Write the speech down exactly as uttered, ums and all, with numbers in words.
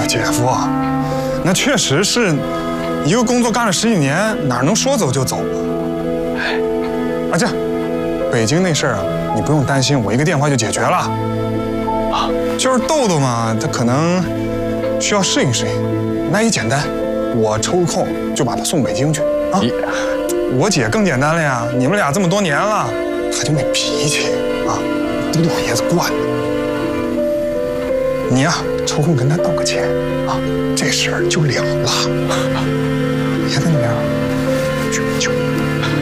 姐夫，那确实是一个工作干了十几年，哪能说走就走啊？哎，啊这样，北京那事儿啊，你不用担心，我一个电话就解决了。啊，就是豆豆嘛，他可能需要适应适应，那也简单，我抽空就把他送北京去啊。我姐更简单了呀，你们俩这么多年了，她就那脾气啊，都老爷子惯的。你呀、啊，抽空跟她道个歉啊，这事儿就了了。别在那边揪揪。